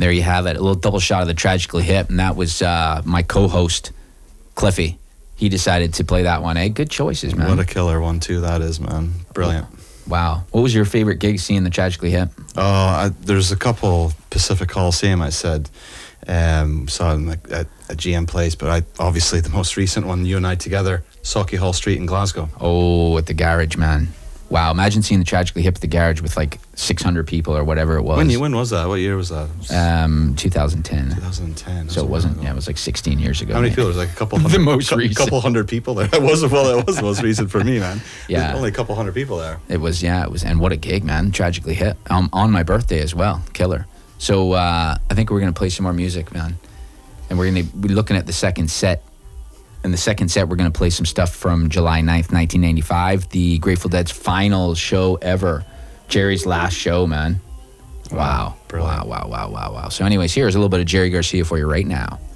there you have it. A little double shot of the Tragically Hip, and that was my co-host, Cliffy. He decided to play that one. Hey, good choices, man. What a killer one, too, that is, man. Brilliant. Wow. What was your favorite gig seeing the Tragically Hip? There's a couple. Pacific Coliseum, I said. Saw them at a GM place, but obviously the most recent one, you and I together, Sauchiehall Street in Glasgow. Oh, at the Garage, man. Wow, imagine seeing the Tragically Hip at the Garage with like 600 people or whatever it was. When was that? What year was that? 2010. 2010. So it wasn't, it was like 16 years ago. How many people? There was like a couple hundred. The most recent. Couple hundred people there. It was the most recent for me, man. Yeah. Only a couple hundred people there. It was, and what a gig, man. Tragically Hip. On my birthday as well. Killer. So I think we're going to play some more music, man. And we're going to be looking at the second set. In the second set, we're going to play some stuff from July 9th, 1995, the Grateful Dead's final show ever. Jerry's last show, man. Wow. Brilliant. Wow. So anyways, here's a little bit of Jerry Garcia for you right now.